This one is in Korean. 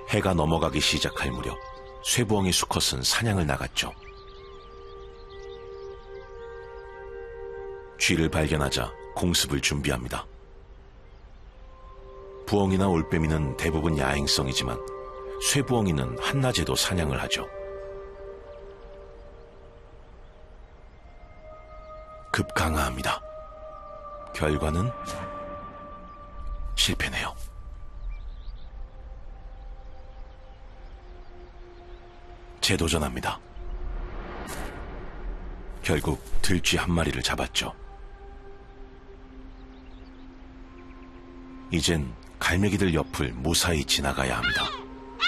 해가 넘어가기 시작할 무렵 쇠부엉이 수컷은 사냥을 나갔죠. 쥐를 발견하자 공습을 준비합니다. 부엉이나 올빼미는 대부분 야행성이지만 쇠부엉이는 한낮에도 사냥을 하죠. 급강하합니다. 결과는 실패네요. 재도전합니다. 결국 들쥐 한 마리를 잡았죠. 이젠 갈매기들 옆을 무사히 지나가야 합니다.